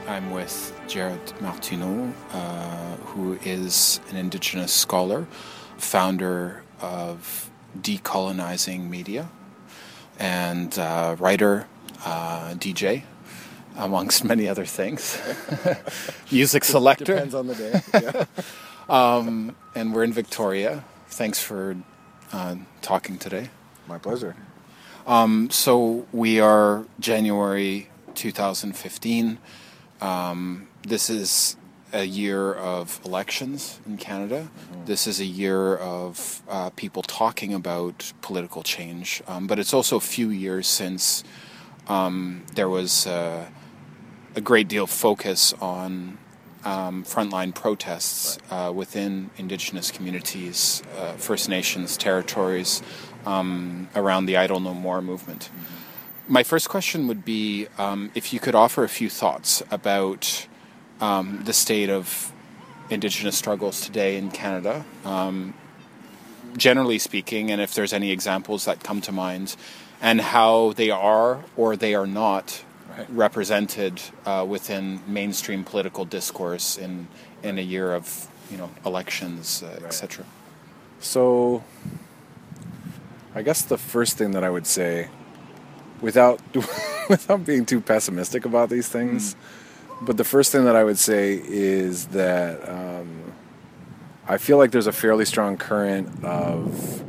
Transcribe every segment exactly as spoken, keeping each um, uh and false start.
I'm with Jared Martineau, uh, who is an Indigenous scholar, founder of Decolonizing Media, and uh, writer, uh, D J, amongst many other things. Music selector. Depends on the day. Yeah. um, and we're in Victoria. Thanks for uh, talking today. My pleasure. Um, so we are January two thousand fifteen. Um, this is a year of elections in Canada. Mm-hmm. This is a year of uh, people talking about political change. Um, but it's also a few years since um, there was uh, a great deal of focus on um, frontline protests right. uh, within Indigenous communities, uh, First Nations territories, um, around the Idle No More movement. Mm-hmm. My first question would be um, if you could offer a few thoughts about um, the state of Indigenous struggles today in Canada, um, generally speaking, and if there's any examples that come to mind, and how they are or they are not right. represented uh, within mainstream political discourse in in a year of you know elections, uh, right. et cetera. So, I guess the first thing that I would say, without without being too pessimistic about these things, mm. but the first thing that I would say is that um, I feel like there's a fairly strong current of,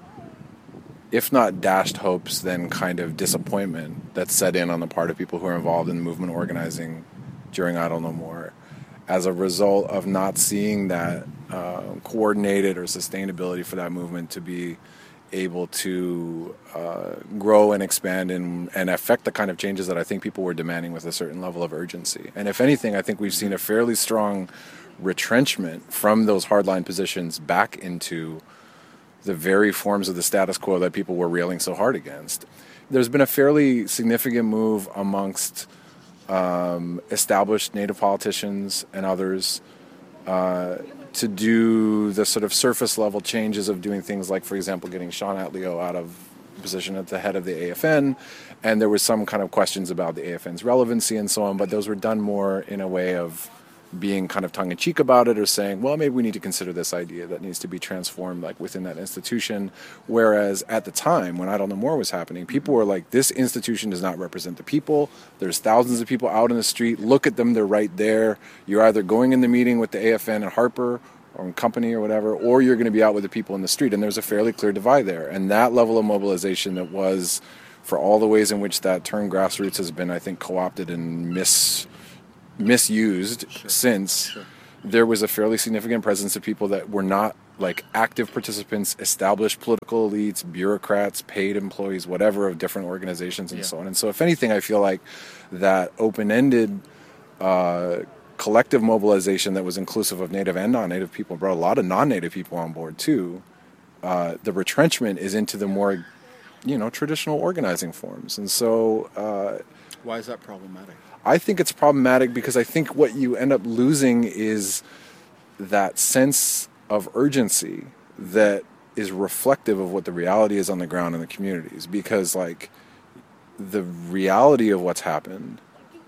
if not dashed hopes, then kind of disappointment that's set in on the part of people who are involved in movement organizing during Idle No More as a result of not seeing that uh, coordinated or sustainability for that movement to be able to uh, grow and expand and, and affect the kind of changes that I think people were demanding with a certain level of urgency. And if anything, I think we've seen a fairly strong retrenchment from those hardline positions back into the very forms of the status quo that people were railing so hard against. There's been a fairly significant move amongst um, established Native politicians and others uh, to do the sort of surface level changes of doing things like, for example, getting Sean Atleo out of position at the head of the A F N, and there was some kind of questions about the A F N's relevancy and so on, but those were done more in a way of being kind of tongue-in-cheek about it or saying, well, maybe we need to consider this idea that needs to be transformed like within that institution. Whereas at the time when Idle No More was happening, people were like, this institution does not represent the people. There's thousands of people out in the street. Look at them. They're right there. You're either going in the meeting with the A F N and Harper or in company or whatever, or you're going to be out with the people in the street. And there's a fairly clear divide there. And that level of mobilization that was, for all the ways in which that term grassroots has been, I think, co-opted and mis misused sure. since sure. there was a fairly significant presence of people that were not like active participants, established political elites, bureaucrats, paid employees, whatever, of different organizations and yeah. so on. And so if anything, I feel like that open-ended uh, collective mobilization that was inclusive of Native and non-Native people brought a lot of non-Native people on board too. Uh, the retrenchment is into the more, you know, traditional organizing forms. And so... Uh, why is that problematic? I think it's problematic because I think what you end up losing is that sense of urgency that is reflective of what the reality is on the ground in the communities. Because, like, the reality of what's happened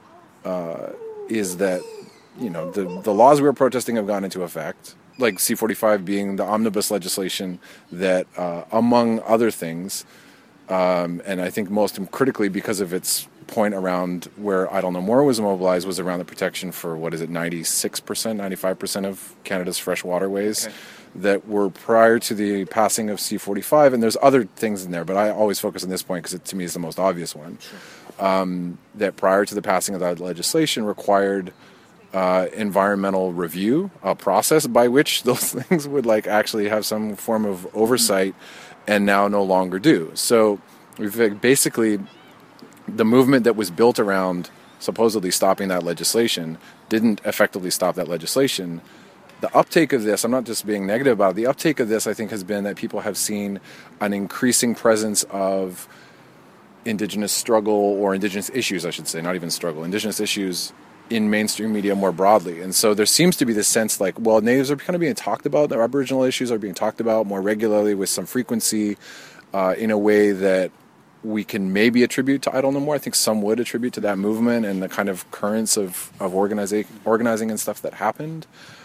uh, is that, you know, the, the laws we were protesting have gone into effect, like C forty-five being the omnibus legislation that, uh, among other things, um, and I think most critically because of its point around where Idle No More was mobilized was around the protection for, what is it, ninety-six percent, ninety-five percent of Canada's fresh waterways okay. that were prior to the passing of C forty-five. And there's other things in there, but I always focus on this point because it, to me, is the most obvious one. Sure. Um, that prior to the passing of that legislation required uh, environmental review, a process by which those things would like actually have some form of oversight mm-hmm. and now no longer do. So we've basically... the movement that was built around supposedly stopping that legislation didn't effectively stop that legislation. The uptake of this, I'm not just being negative about it, the uptake of this I think has been that people have seen an increasing presence of Indigenous struggle or Indigenous issues, I should say, not even struggle, Indigenous issues in mainstream media more broadly. And so there seems to be this sense like, well, Natives are kind of being talked about, their Aboriginal issues are being talked about more regularly with some frequency uh, in a way that we can maybe attribute to Idle No More. I think some would attribute to that movement and the kind of currents of, of organizing, organizing and stuff that happened.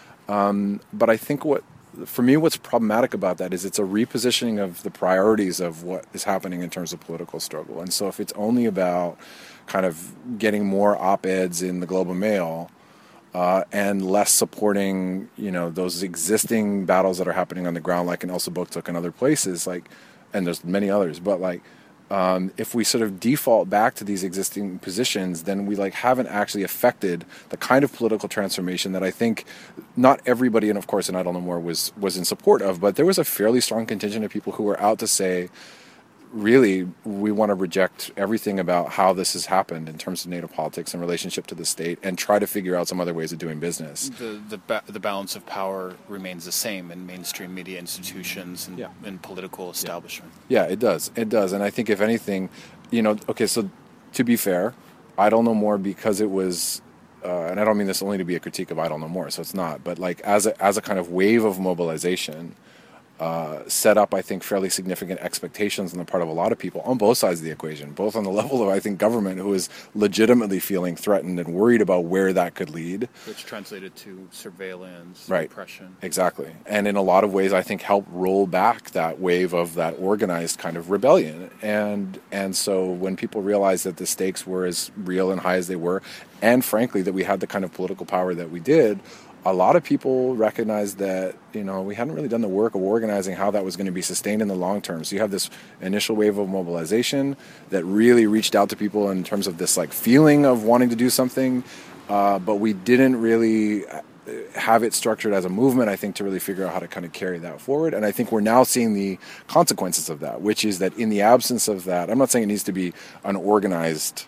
Um, but I think what, for me, what's problematic about that is it's a repositioning of the priorities of what is happening in terms of political struggle. And so if it's only about kind of getting more op-eds in the Globe and Mail uh, and less supporting, you know, those existing battles that are happening on the ground, like in El Soboktuk and other places, like, and there's many others, but like, Um, if we sort of default back to these existing positions, then we like haven't actually affected the kind of political transformation that I think not everybody, and of course in Idle No More was was in support of, but there was a fairly strong contingent of people who were out to say, really, we want to reject everything about how this has happened in terms of Native politics and relationship to the state, and try to figure out some other ways of doing business. The the, ba- the balance of power remains the same in mainstream media institutions and, yeah. and political establishment. Yeah, it does. It does. And I think if anything, you know, okay, so to be fair, Idle No More, because it was, uh, and I don't mean this only to be a critique of Idle No More, so it's not, but like as a, as a kind of wave of mobilization, Uh, set up, I think, fairly significant expectations on the part of a lot of people on both sides of the equation, both on the level of, I think, government, who is legitimately feeling threatened and worried about where that could lead. Which translated to surveillance, right. repression. Exactly. And in a lot of ways, I think, helped roll back that wave of that organized kind of rebellion. And and so when people realized that the stakes were as real and high as they were, and frankly, that we had the kind of political power that we did, a lot of people recognized that, you know, we hadn't really done the work of organizing how that was going to be sustained in the long term. So you have this initial wave of mobilization that really reached out to people in terms of this like feeling of wanting to do something, uh, but we didn't really have it structured as a movement, I think, to really figure out how to kind of carry that forward. And I think we're now seeing the consequences of that, which is that in the absence of that, I'm not saying it needs to be an organized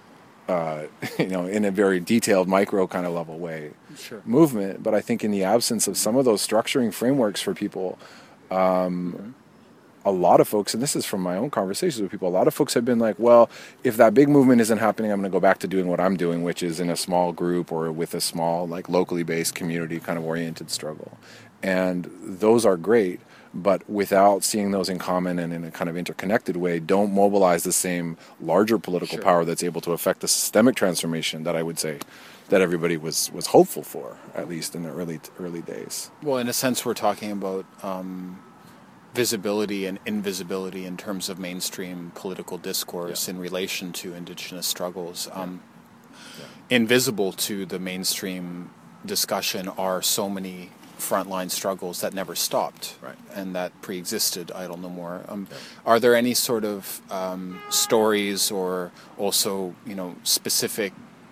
Uh, you know, in a very detailed micro kind of level way, sure. movement. But I think in the absence of some of those structuring frameworks for people, um, mm-hmm. a lot of folks, and this is from my own conversations with people, a lot of folks have been like, well, if that big movement isn't happening, I'm going to go back to doing what I'm doing, which is in a small group or with a small, like locally based community kind of oriented struggle. And those are great, but without seeing those in common and in a kind of interconnected way, don't mobilize the same larger political sure. power that's able to affect the systemic transformation that I would say that everybody was, was hopeful for, at least in the early early days. Well, in a sense, we're talking about um, visibility and invisibility in terms of mainstream political discourse yeah. in relation to indigenous struggles. Um, yeah. Yeah. Invisible to the mainstream discussion are so many frontline struggles that never stopped, right. and that pre-existed Idle No More. Um, yeah. Are there any sort of um, stories or also, you know, specific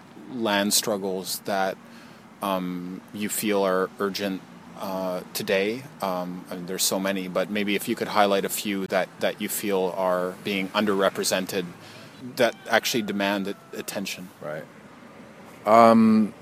land struggles that um, you feel are urgent uh, today? Um, I mean, there's so many, but maybe if you could highlight a few that, that you feel are being underrepresented that actually demand attention. Right. Um.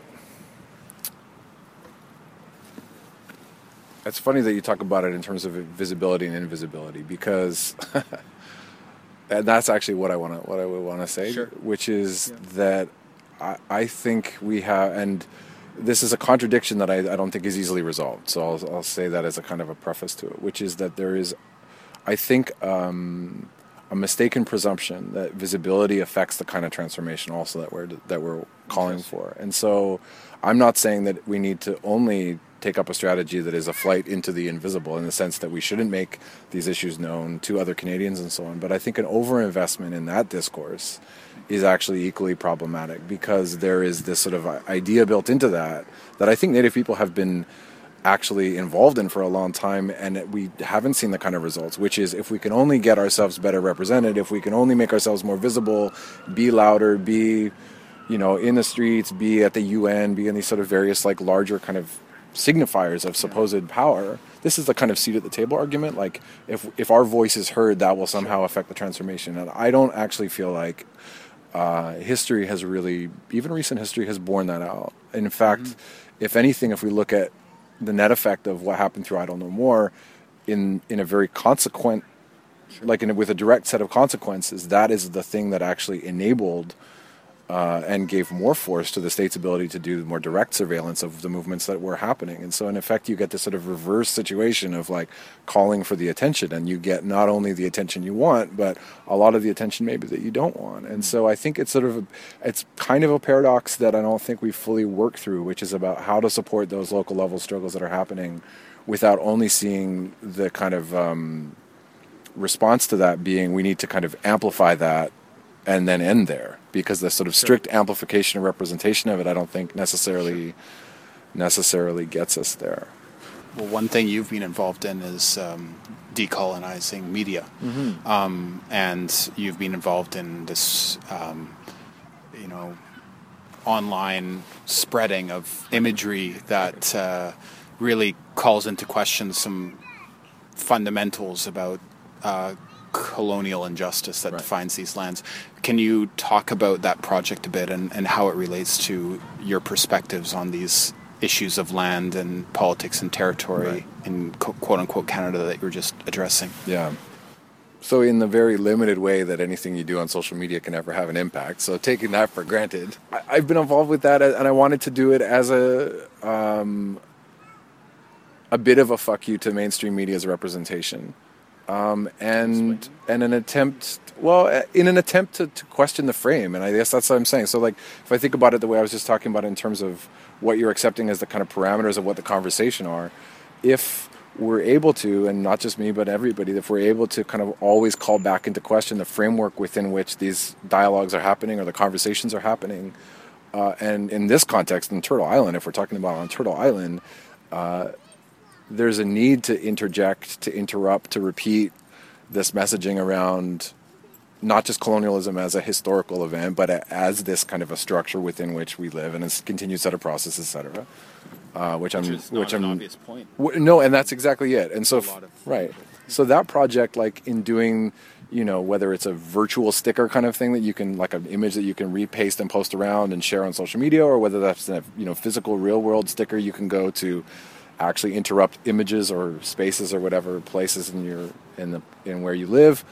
It's funny that you talk about it in terms of visibility and invisibility, because and that's actually what I want to what I would want to say, sure. which is yeah. that I, I think we have, and this is a contradiction that I, I don't think is easily resolved. So I'll, I'll say that as a kind of a preface to it, which is that there is, I think, um, a mistaken presumption that visibility affects the kind of transformation also that we're that we're calling yes. for. And so I'm not saying that we need to only take up a strategy that is a flight into the invisible, in the sense that we shouldn't make these issues known to other Canadians and so on. But I think an overinvestment in that discourse is actually equally problematic, because there is this sort of idea built into that that I think Native people have been actually involved in for a long time, and we haven't seen the kind of results, which is if we can only get ourselves better represented, if we can only make ourselves more visible, be louder, be, you know, in the streets, be at the U N, be in these sort of various like larger kind of signifiers of supposed yeah. power. This is the kind of seat at the table argument. Like if if our voice is heard, that will somehow sure. affect the transformation. And I don't actually feel like uh, history has really, even recent history has borne that out. In fact, mm-hmm. if anything, if we look at the net effect of what happened through Idle No More in in a very consequent, sure. like in a, with a direct set of consequences, that is the thing that actually enabled uh, and gave more force to the state's ability to do more direct surveillance of the movements that were happening. And so in effect, you get this sort of reverse situation of like calling for the attention, and you get not only the attention you want, but a lot of the attention maybe that you don't want. And so I think it's sort of, a, it's kind of a paradox that I don't think we fully work through, which is about how to support those local level struggles that are happening without only seeing the kind of um, response to that being we need to kind of amplify that and then end there, because the sort of strict sure. amplification and representation of it, I don't think necessarily sure. necessarily gets us there. Well, one thing you've been involved in is um, decolonizing media, mm-hmm. um, and you've been involved in this, um, you know, online spreading of imagery that uh, really calls into question some fundamentals about uh, colonial injustice that right. defines these lands. Can you talk about that project a bit and, and how it relates to your perspectives on these issues of land and politics and territory right. in quote-unquote Canada that you were just addressing? Yeah. So in the very limited way that anything you do on social media can ever have an impact, so taking that for granted, I, I've been involved with that, and I wanted to do it as a um, a bit of a fuck you to mainstream media's representation. Um, and and an attempt, well, in an attempt to, to question the frame, and I guess that's what I'm saying. So, like, if I think about it the way I was just talking about it in terms of what you're accepting as the kind of parameters of what the conversation are, if we're able to, and not just me but everybody, if we're able to kind of always call back into question the framework within which these dialogues are happening or the conversations are happening, uh, and in this context, in Turtle Island, if we're talking about on Turtle Island, uh, there's a need to interject, to interrupt, to repeat this messaging around not just colonialism as a historical event, but as this kind of a structure within which we live and a continued set of processes, et cetera. Uh, which, which I'm, is not which an I'm, obvious point. W- no, and that's exactly it. And so, a lot of right. So that project, like in doing, you know, whether it's a virtual sticker kind of thing that you can, like an image that you can repaste and post around and share on social media, or whether that's a, you know, physical real world sticker you can go to actually interrupt images or spaces or whatever places in your in the in where you live,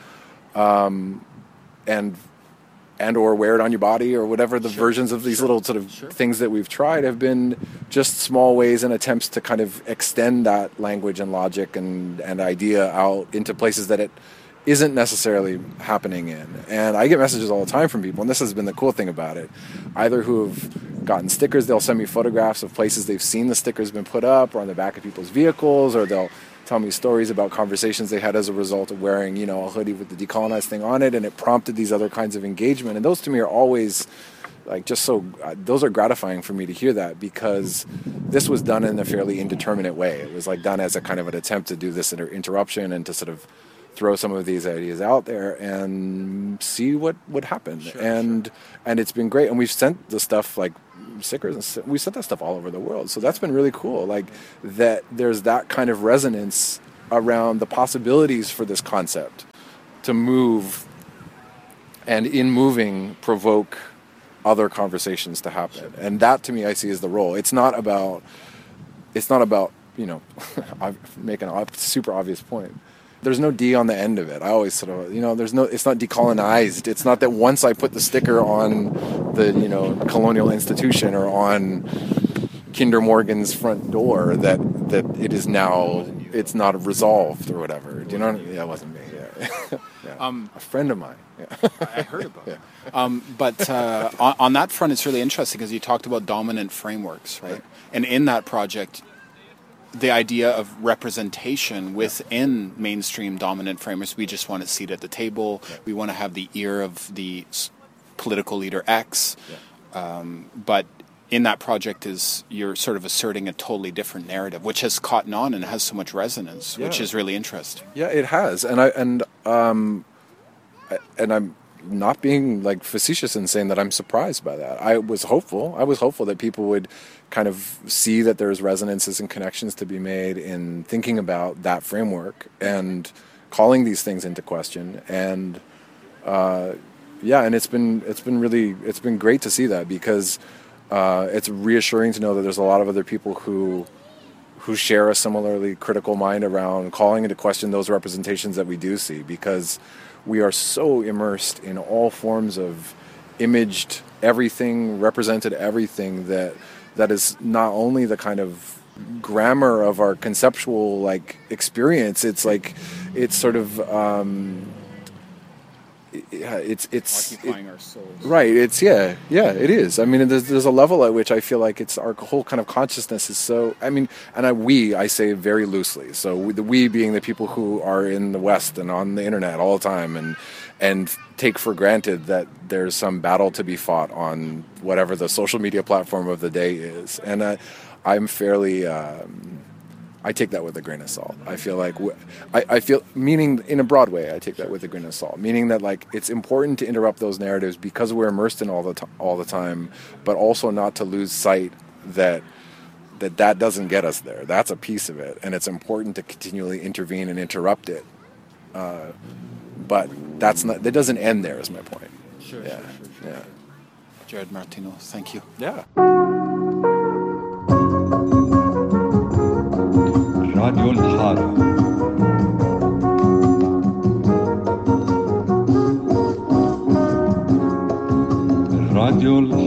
um, and and or wear it on your body or whatever the sure. versions of these sure. little sort of sure. things that we've tried have been just small ways and attempts to kind of extend that language and logic and, and idea out into places that it isn't necessarily happening in. And I get messages all the time from people, and this has been the cool thing about it, either who have gotten stickers, they'll send me photographs of places they've seen the stickers been put up or on the back of people's vehicles, or they'll tell me stories about conversations they had as a result of wearing, you know, a hoodie with the decolonized thing on it, and it prompted these other kinds of engagement. And those to me are always like just so, uh, those are gratifying for me to hear that, because this was done in a fairly indeterminate way. It was like done as a kind of an attempt to do this inter- interruption and to sort of throw some of these ideas out there and see what would happen. Sure, and sure. and it's been great. And we've sent the stuff like stickers, and we sent that stuff all over the world. So that's been really cool. Like that there's that kind of resonance around the possibilities for this concept to move, and in moving provoke other conversations to happen. Sure. And that to me I see as the role. It's not about it's not about, you know, making a super obvious point. There's no D on the end of it. I always sort of, you know, there's no, it's not decolonized. It's not that once I put the sticker on the, you know, colonial institution or on Kinder Morgan's front door that, that it is now, it's not resolved or whatever. Do you know? Yeah, it wasn't me. Yeah. yeah. Um, a friend of mine. Yeah. I heard about it. Yeah. Um, but uh, on, on that front, it's really interesting because you talked about dominant frameworks, right? right? And in that project, the idea of representation within mainstream dominant frameworks, we just want a seat at the table. Yeah. We want to have the ear of the political leader X. Yeah. Um, but in that project is you're sort of asserting a totally different narrative, which has caught on and has so much resonance, yeah. which is really interesting. Yeah, it has. And I and um, and I'm not being like facetious in saying that I'm surprised by that. I was hopeful. I was hopeful that people would kind of see that there's resonances and connections to be made in thinking about that framework and calling these things into question. And uh, yeah, and it's been it's been really it's been great to see that, because uh, it's reassuring to know that there's a lot of other people who who share a similarly critical mind around calling into question those representations that we do see, because we are so immersed in all forms of imaged everything, represented everything that that is not only the kind of grammar of our conceptual like experience. It's like it's sort of um, it's it's occupying it, our souls. Right. It's yeah, yeah. It is. I mean, there's, there's a level at which I feel like it's our whole kind of consciousness is so. I mean, and I, we I say very loosely. So we, the we being the people who are in the West and on the internet all the time, and and take for granted that there's some battle to be fought on whatever the social media platform of the day is. And uh, I'm fairly. Um, I take that with a grain of salt. I feel like, w- I, I feel, meaning in a broad way, I take that with a grain of salt. Meaning that like it's important to interrupt those narratives because we're immersed in all the t- all the time, but also not to lose sight that that that doesn't get us there. That's a piece of it, and it's important to continually intervene and interrupt it. Uh, but that's not. That doesn't end there. Is my point. Sure. Yeah. Sure, sure, Yeah. sure. Jared Martino, thank you. Yeah. راديو الحارة الراديو